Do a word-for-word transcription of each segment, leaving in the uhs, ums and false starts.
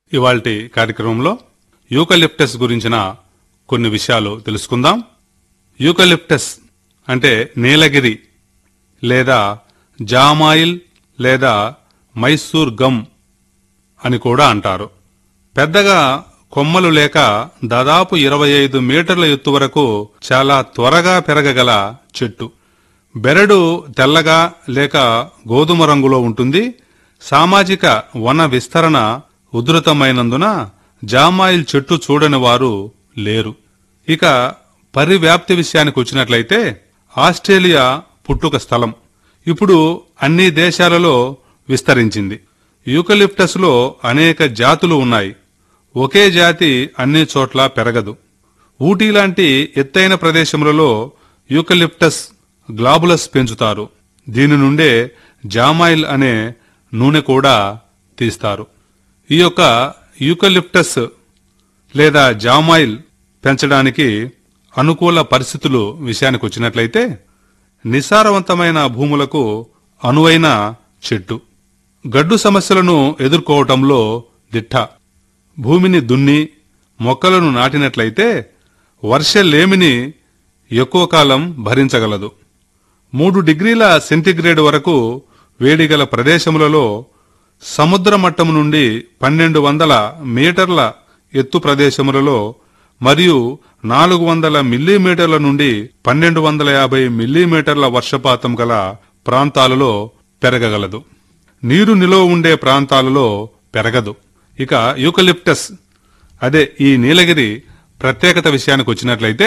ఇవాల్టి కార్యక్రమంలో యూకలిప్టస్ గురించిన కొన్ని విషయాలు తెలుసుకుందాం. యూకలిప్టస్ అంటే నీలగిరి లేదా జామాయిల్ లేదా మైసూర్ గమ్ అని కూడా అంటారు. పెద్దగా కొమ్మలు లేక దాదాపు ఇరవై ఐదు మీటర్ల ఎత్తు వరకు చాలా త్వరగా పెరగగల చెట్టు. బెరడు తెల్లగా లేక గోధుమ రంగులో ఉంటుంది. సామాజిక వన విస్తరణ ఉధృతమైనందున జామాయిల్ చెట్టు చూడని వారు లేరు. ఇక పరివ్యాప్తి విషయానికి వచ్చినట్లయితే ఆస్ట్రేలియా పుట్టుక స్థలం ఇప్పుడు అన్ని దేశాలలో విస్తరించింది. యూకలిప్టస్ లో అనేక జాతులు ఉన్నాయి. ఒకే జాతి అన్ని చోట్ల పెరగదు. ఊటీ లాంటి ఎత్తైన ప్రదేశములలో యూకలిప్టస్ గ్లాబులస్ పెంచుతారు. దీని నుండే జామాయిల్ అనే నూనె కూడా తీస్తారు. ఈ యొక్క యూకలిప్టస్ లేదా జామాయిల్ పెంచడానికి అనుకూల పరిస్థితులు విషయానికి వచ్చినట్లయితే నిసారవంతమైన భూములకు అనువైన చెట్టు. గడ్డు సమస్యలను ఎదుర్కోవటంలో దిట్ట. భూమిని దున్ని మొక్కలను నాటినట్లయితే వర్షలేమిని ఎక్కువ కాలం భరించగలదు. మూడు డిగ్రీల సెంటీగ్రేడ్ వరకు వేడిగల ప్రదేశములలో సముద్ర మట్టం నుండి పన్నెండు వందల మీటర్ల ఎత్తు ప్రదేశములలో మరియు నాలుగు వందల మిల్లీమీటర్ల నుండి పన్నెండు వందల యాభై మిల్లీమీటర్ల వర్షపాతం గల ప్రాంతాలలో పెరగగలదు. నీరు నిలువ ఉండే ప్రాంతాలలో పెరగదు. ఇక యూకలిప్టస్ అదే ఈ నీలగిరి ప్రత్యేకత విషయానికి వచ్చినట్లయితే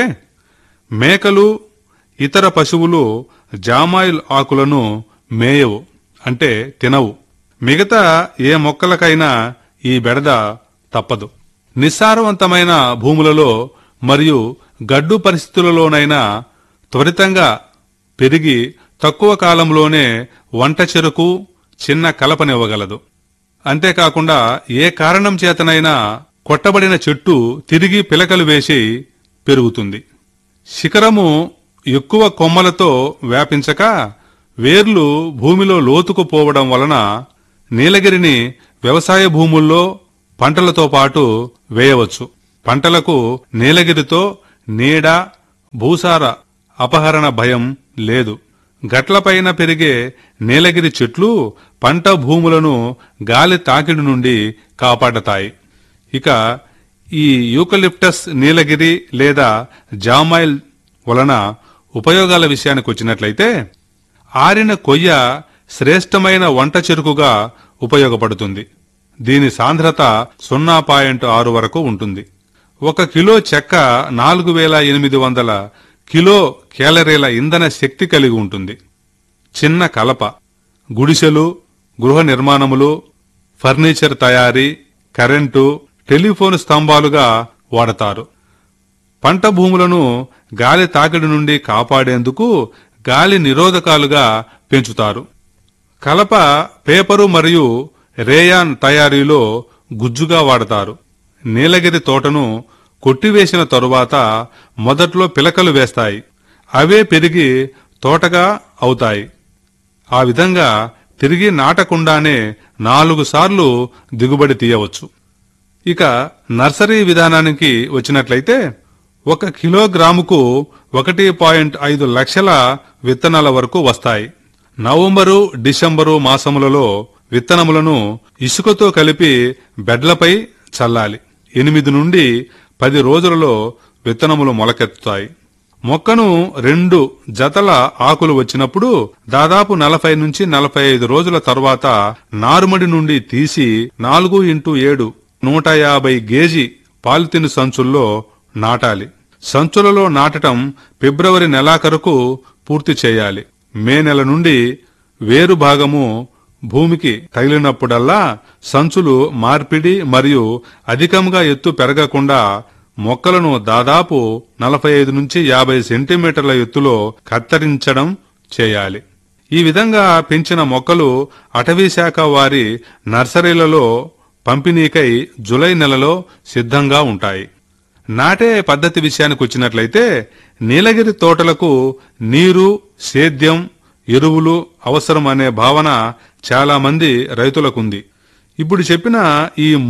మేకలు ఇతర పశువులు జామాయిల్ ఆకులను మేయవు, అంటే తినవు. మిగతా ఏ మొక్కలకైనా ఈ బెడద తప్పదు. నిస్సారవంతమైన భూములలో మరియు గడ్డు పరిస్థితులలోనైనా త్వరితంగా పెరిగి తక్కువ కాలంలోనే వంట చెరుకు చిన్న కలపనివ్వగలదు. అంతేకాకుండా ఏ కారణం చేతనైనా కొట్టబడిన చెట్టు తిరిగి పిలకలు వేసి పెరుగుతుంది. శిఖరము ఎక్కువ కొమ్మలతో వ్యాపించక వేర్లు భూమిలో లోతుకు పోవడం వలన నీలగిరిని వ్యవసాయ భూముల్లో పంటలతో పాటు వేయవచ్చు. పంటలకు నీలగిరితో నీడ భూసార అపహరణ భయం లేదు. గట్లపైన పెరిగే నీలగిరి చెట్లు పంట భూములను గాలి తాకిడి నుండి కాపాడతాయి. ఇక ఈ యూకలిప్టస్ నీలగిరి లేదా జామాయిల్ వలన ఉపయోగాల విషయానికి వచ్చినట్లయితే ఆరిన కొయ్య శ్రేష్టమైన వంట చెరుకుగా ఉపయోగపడుతుంది. దీని సాంద్రత సున్నా పాయింట్ ఆరు వరకు ఉంటుంది. ఒక కిలో చెక్క నాలుగు వేల ఎనిమిది వందల కిలో క్యాలరీల ఇంధన శక్తి కలిగి ఉంటుంది. చిన్న కలప గుడిసెలు, గృహ నిర్మాణములు, ఫర్నిచర్ తయారీ, కరెంటు, టెలిఫోన్ స్తంభాలుగా వాడతారు. పంట భూములను గాలి తాకిడి నుండి కాపాడేందుకు గాలి నిరోధకాలుగా పెంచుతారు. కలప పేపరు మరియు రేయాన్ తయారీలో గుజ్జుగా వాడతారు. నీలగిరి తోటను కొట్టివేసిన తరువాత మొదట్లో పిలకలు వేస్తాయి. అవే పెరిగి తోటగా అవుతాయి. ఆ విధంగా తిరిగి నాటకుండానే నాలుగు సార్లు దిగుబడి తీయవచ్చు. ఇక నర్సరీ విధానానికి వచ్చినట్లయితే ఒక కిలోగ్రాముకు ఒకటి పాయింట్ ఐదు లక్షల విత్తనాల వరకు వస్తాయి. నవంబరు డిసెంబరు మాసములలో విత్తనములను ఇసుకతో కలిపి బెడ్లపై చల్లాలి. ఎనిమిది నుండి పది రోజులలో విత్తనములు మొలకెత్తుతాయి. మొక్కను రెండు జతల ఆకులు వచ్చినప్పుడు దాదాపు నలభై నుంచి నలభై ఐదు రోజుల తర్వాత నారుమడి నుండి తీసి నాలుగు ఇంటూ ఏడు నూట యాభై గేజీ పాలిథిన్ సంచుల్లో నాటాలి. సంచులలో నాటటం ఫిబ్రవరి నెలాఖరుకు పూర్తి చేయాలి. మే నెల నుండి వేరు భాగము భూమికి తగిలినప్పుడల్లా సంచులు మార్పిడి మరియు అధికంగా ఎత్తు పెరగకుండా మొక్కలను దాదాపు నలభై ఐదు నుంచి యాభై సెంటీమీటర్ల ఎత్తులో కత్తిరించడం చేయాలి. ఈ విధంగా పెంచిన మొక్కలు అటవీ శాఖ వారి నర్సరీలలో పంపిణీకై జులై నెలలో సిద్ధంగా ఉంటాయి. నాటే పద్ధతి విషయానికి వచ్చినట్లయితే నీలగిరి తోటలకు నీరు, సేద్యం, ఎరువులు అవసరం అనే భావన చాలా మంది రైతులకుంది. ఇప్పుడు చెప్పిన ఈ